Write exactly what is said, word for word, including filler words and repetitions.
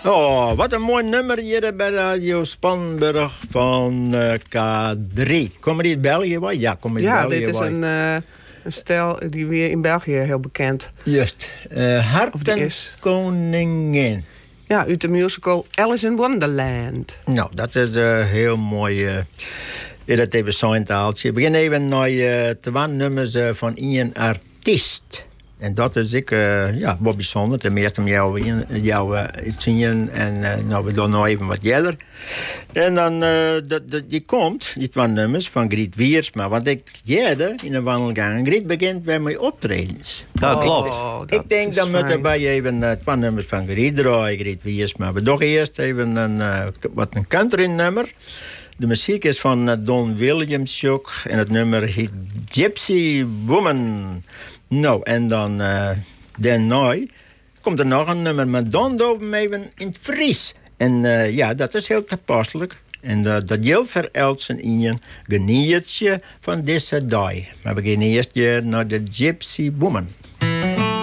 Oh, wat een mooi nummer hier bij Radio Spanburg van uh, K drie. Kom je uit België? Waar? Ja, kom je ja, België? Ja, dit is een, uh, een stijl die weer in België heel bekend. Juist. Uh, Hartenkoningin. Ja, uit de musical Alice in Wonderland. Nou, dat is uh, heel mooi. Uh, ja, dat even zo'n taaltje. We beginnen even naar uh, twee nummers uh, van een artiest. En dat is ik, uh, ja, wat bijzonder. Ten eerste om jou, jou uh, iets zien. En uh, nou, we doen nog even wat jeder. En dan, uh, dat, dat, die komt, die twee nummers van Griet Wiersma. Want ik jede in een wandelgang. Griet begint bij mijn optredens. Ja, klopt. Oh, ik denk, dan moeten we bij even uh, twee nummers van Griet draaien, Griet Wiersma. We doen eerst even een, uh, wat een country nummer. De muziek is van uh, Don Williams ook. En het nummer heet Gypsy Woman. Nou, en dan uh, daarna komt er nog een nummer, maar dan doen we even in het Fries. En uh, ja, dat is heel toepasselijk. En uh, dat heel verelsen in je genietje van deze dag. Maar we gaan eerst naar de Gypsy Woman.